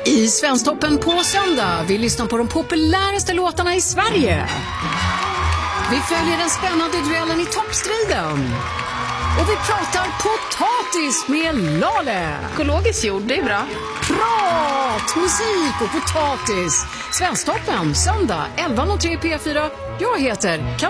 I Svensktoppen på söndag. Vi lyssnar på de populäraste låtarna i Sverige. Vi följer den spännande duellen i toppstriden. Och vi pratar potatis med Lale. Ekologisk jord, det är bra. Prat, musik och potatis. Svensktoppen, söndag 11.03 P4. Jag heter